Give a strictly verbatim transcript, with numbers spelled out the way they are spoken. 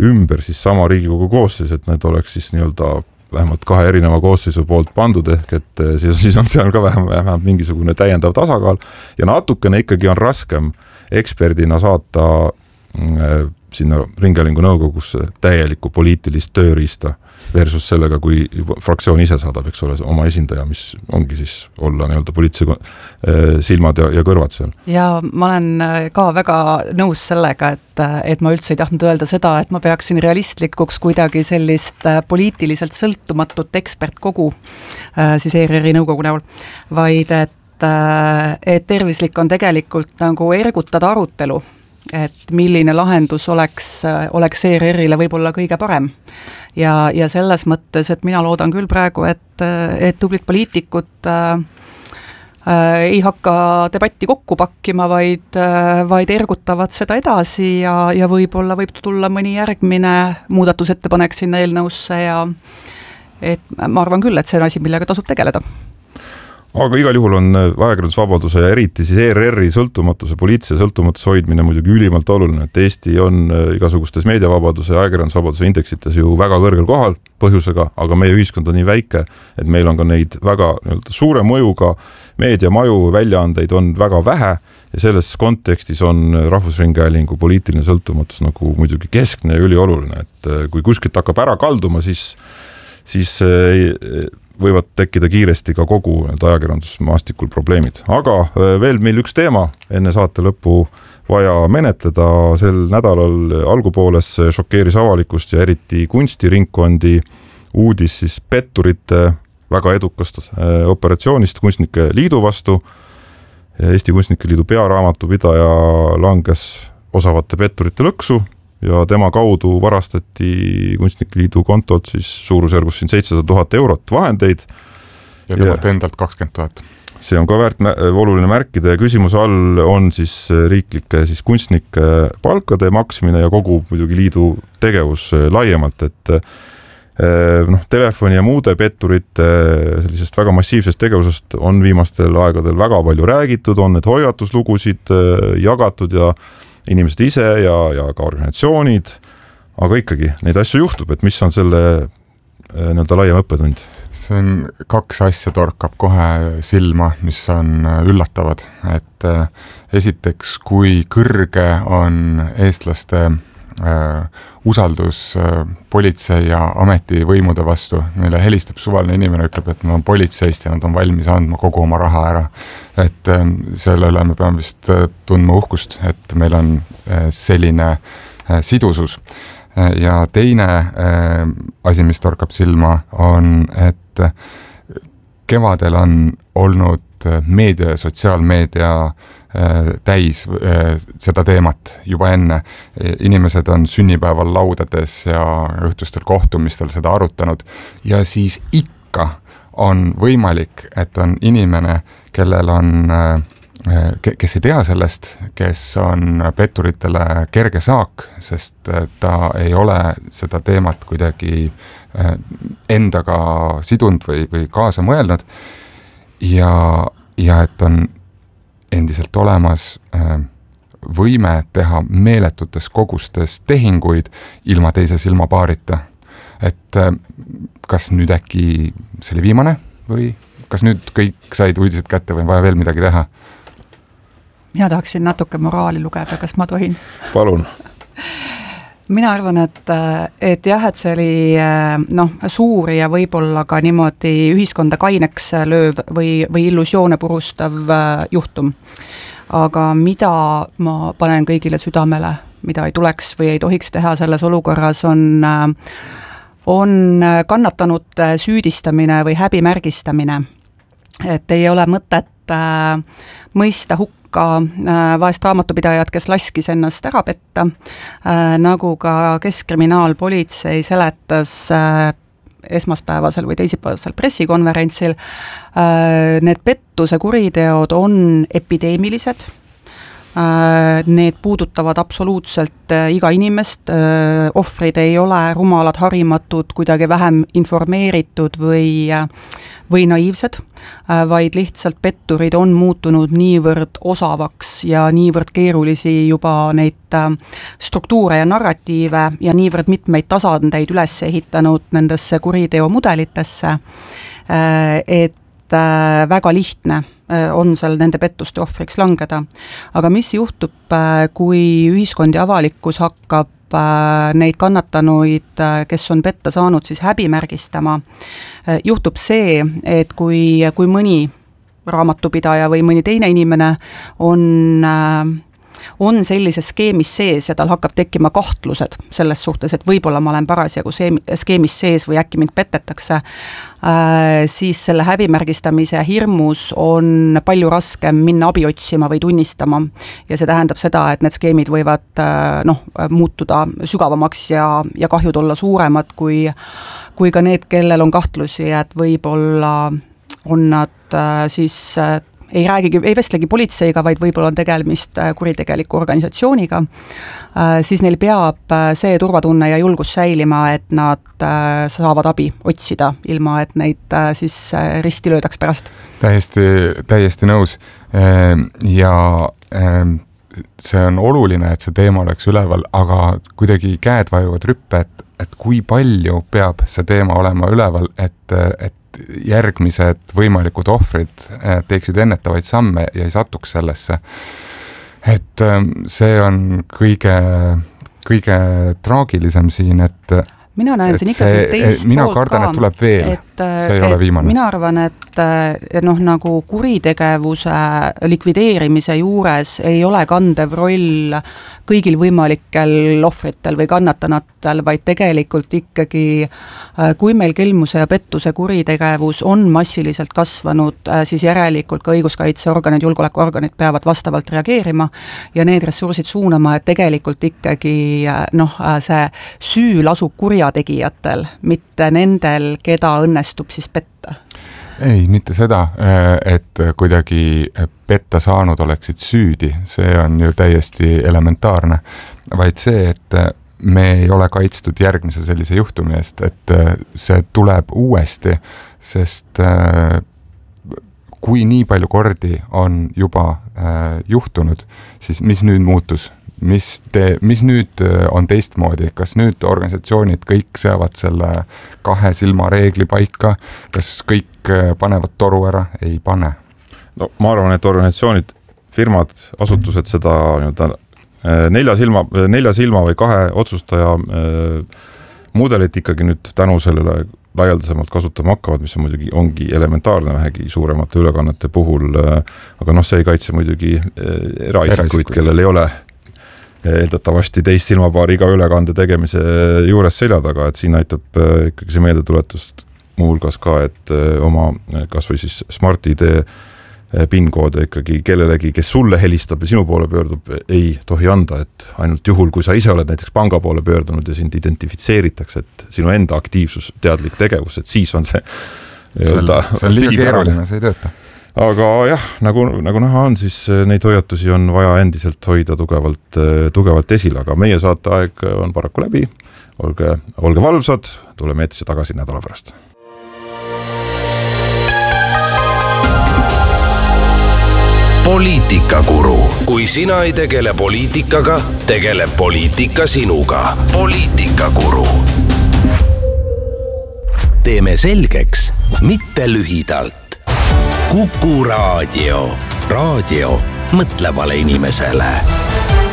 ümber siis sama Riigikogu koosseis, et need oleks siis nii-öelda vähemalt kahe erineva koosseisu poolt pandud, ehk et siis, siis on seal ka vähem, vähemalt mingisugune täiendav tasakaal ja natukene ikkagi on raskem eksperdina saata äh, sinna Ringhäälingu nõukogusse täielikku poliitilist tööriista versus sellega, kui fraktsioon ise saadab, eks ole, oma esindaja, mis ongi siis olla nii-öelda poliitilise silmad ja, ja kõrvad seal. Ja ma olen ka väga nõus sellega, et, et ma üldse ei tahtnud öelda seda, et ma peaksin realistlikuks kuidagi sellist poliitiliselt sõltumatut ekspertkogu siis E R R-i nõukogu näol, vaid et, et tervislik on tegelikult nagu ergutada arutelu, et milline lahendus oleks, oleks E R R-ile võib-olla kõige parem. Ja, ja selles mõttes, et mina loodan küll praegu, et, et tublid poliitikud äh, äh, ei hakka debatti kokku pakkima, vaid, äh, vaid ergutavad seda edasi ja, ja võib-olla võib tulla mõni järgmine muudatusettepanek sinna eelnõusse ja et ma arvan küll, et see on asi, millega tasub tegeleda. Aga igal juhul on ajakirjandusvabaduse ja eriti siis E R R-i sõltumatuse, poliitilise sõltumatuse hoidmine muidugi ülimalt oluline, et Eesti on igasugustes meediavabaduse ja ajakirjandusvabaduse indeksites ju väga kõrgel kohal põhjusega, aga meie ühiskond on nii väike, et meil on ka neid väga nii-öelda suure mõjuga meediamaju väljaandeid on väga vähe ja selles kontekstis on Rahvusringhäälingu poliitiline sõltumatus nagu muidugi keskne ja ülioluline, et kui kuskilt hakkab ära kalduma, siis, siis võivad tekkida kiiresti ka kogu ajakirjandusmaastikul probleemid. Aga veel meil üks teema enne saate lõppu vaja menetleda. Sel nädalal algupooles šokeeris avalikkust ja eriti kunstiringkondi uudis siis petturite väga edukast operatsioonist Kunstnike Liidu vastu. Eesti Kunstnike Liidu pearaamatupidaja langes osavate petturite lõksu ja tema kaudu varastati Kunstnike Liidu kontolt siis suurusjärgus siin seitsesada tuhat eurot vahendeid. Ja temalt endalt kakskümmend tuhat. See on ka väärt oluline märkida ja küsimuse all on siis riiklike siis kunstnike palkade maksmine ja kogu muidugi liidu tegevus laiemalt, et noh, telefoni ja muude petturite sellisest väga massiivsest tegevusest on viimastel aegadel väga palju räägitud, on need hoiatuslugusid jagatud ja inimesed ise ja, ja ka organisatsioonid, aga ikkagi neid asju juhtub, et mis on selle nii-öelda laiem õppetund? See on kaks asja torkab kohe silma, mis on üllatavad, et esiteks, kui kõrge on eestlaste äh, usaldus äh, politsei ja ametivõimude vastu. Neile helistab suvaline inimene, ütleb, et nad on politseist ja nad on valmis andma kogu oma raha ära. Et äh, selle üle me peame vist äh, tundma uhkust, et meil on äh, selline äh, sidusus. Äh, ja teine äh, asi, mis torkab silma, on, et äh, kevadel on olnud äh, meedia ja sotsiaalmeedia täis seda teemat juba enne. Inimesed on sünnipäeval laudades ja õhtustel kohtumistel seda arutanud ja siis ikka on võimalik, et on inimene, kellel on, kes ei tea sellest, kes on petturitele kerge saak, sest ta ei ole seda teemat kuidagi endaga sidunud või, või kaasa mõelnud ja, ja et on endiselt olemas võime teha meeletutes kogustes tehinguid ilma teise silmapaarita. Et kas nüüd äkki see oli viimane või kas nüüd kõik said uudised kätte või vaja veel midagi teha? Mina tahaksin natuke moraali lugeda, kas ma tohin? Palun. Mina arvan, et, et jah, et see oli noh, suuri ja võib-olla ka niimoodi ühiskonda kaineks lööv või, või illusioone purustav juhtum. Aga mida ma panen kõigile südamele, mida ei tuleks või ei tohiks teha selles olukorras, on, on kannatanute süüdistamine või häbimärgistamine. Et ei ole mõtet äh, mõista hukka äh, vaest raamatupidajad, kes laskis ennast ära petta, äh, nagu ka keskkriminaalpolitsei seletas äh, esmaspäevasel või teisipäevasel pressikonverentsil. Äh, need pettuse kuriteod on epideemilised, Need puudutavad absoluutselt iga inimest, ohvrid ei ole rumalad, harimatud, kuidagi vähem informeeritud või, või naiivsed, vaid lihtsalt petturid on muutunud niivõrd osavaks ja niivõrd keerulisi juba neid struktuure ja narratiive ja niivõrd mitmeid tasandeid üles ehitanud nendesse kuriteomudelitesse, et väga lihtne on seal nende pettuste ohvriks langeda. Aga mis juhtub, kui ühiskond ja avalikkus hakkab neid kannatanuid, kes on petta saanud, siis häbimärgistama? Juhtub see, et kui, kui mõni raamatupidaja või mõni teine inimene on on sellises skeemis sees ja tal hakkab tekkima kahtlused selles suhtes, et võib-olla ma olen parasjagu skeemis sees või äkki mind petetakse, siis selle häbimärgistamise hirmus on palju raskem minna abi otsima või tunnistama ja see tähendab seda, et need skeemid võivad noh, muutuda sügavamaks ja, ja kahjud olla suuremad kui, kui ka need, kellel on kahtlusi, et võib-olla on nad siis ei räägigi, ei vestlegi politseiga, vaid võib-olla on tegemist kuritegeliku organisatsiooniga, siis neil peab see turvatunne ja julgus säilima, et nad saavad abi otsida, ilma et neid siis risti löödaks pärast. Täiesti, täiesti nõus ja see on oluline, et see teema oleks üleval, aga kuidagi käed vajuvad rüppe, et, et kui palju peab see teema olema üleval, et, et järgmised võimalikud ohvrid teeksid ennetavaid samme ja ei satuks sellesse. Et see on kõige, kõige traagilisem siin, et mina näen siin ikkagi see, teist mina poolt kardan, ka, et tuleb veel, et, see ei ole viimane. Mina arvan, et noh, nagu kuritegevuse likvideerimise juures ei ole kandev roll kõigil võimalikel ohvritel või kannatanatel, vaid tegelikult ikkagi, kui meil kelmuse ja pettuse kuritegevus on massiliselt kasvanud, siis järelikult ka õiguskaitseorganid, julgeolekuorganid peavad vastavalt reageerima ja need ressursid suunama, et tegelikult ikkagi noh, see süü lasub kurjategijatel, mitte nendel, keda õnnestub siis petta. Ei, mitte seda, et kuidagi petta saanud oleksid süüdi, see on ju täiesti elementaarne, vaid see, et me ei ole kaitstud järgmise sellise juhtumi eest, et see tuleb uuesti, sest kui nii palju kordi on juba juhtunud, siis mis nüüd muutus? Mis, te, mis nüüd on teistmoodi, kas nüüd organisatsioonid kõik seavad selle kahe silma reegli paika, kas kõik panevad toru ära? Ei pane. No ma arvan, et organisatsioonid, firmad, asutused seda nelja silma, nelja silma või kahe otsustaja mudelit ikkagi nüüd tänu sellele laialdasemalt kasutama hakkavad, mis on muidugi ongi elementaarne vähegi suuremate ülekannete puhul, aga noh, see ei kaitse muidugi eraisikuid, kellel ei ole eeldatavasti teist silmapaari iga ülekande tegemise juures selja taga, et siin aitab ikkagi see meeldetuletust muuhulgas ka, et oma kas või siis Smart I D PIN-koode ikkagi kellelegi, kes sulle helistab ja sinu poole pöördub, ei tohi anda, et ainult juhul, kui sa ise oled näiteks panga poole pöördunud ja sind identifitseeritakse, et sinu enda aktiivsus, teadlik tegevus, et siis on see see on, see on liiga keeruline, see ei tööta. Aga jah, nagu, nagu näha on, siis neid hoiatusi on vaja endiselt hoida tugevalt, tugevalt esil, aga meie saateaeg on paraku läbi. Olge, olge valvsad, tuleme eetisse tagasi nädala pärast. Poliitikakuru. Kui sina ei tegele poliitikaga, tegele poliitika sinuga. Poliitikakuru. Teeme selgeks, mitte lühidalt. Kuku raadio. Raadio mõtlevale inimesele.